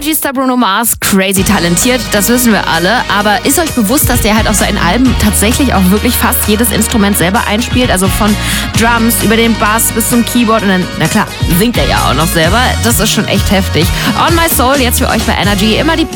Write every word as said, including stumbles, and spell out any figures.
Energy-Star Bruno Mars, crazy talentiert, das wissen wir alle. Aber ist euch bewusst, dass der halt auf seinen Alben tatsächlich auch wirklich fast jedes Instrument selber einspielt? Also von Drums über den Bass bis zum Keyboard und dann, na klar, singt er ja auch noch selber. Das ist schon echt heftig. On My Soul, jetzt für euch bei Energy, immer die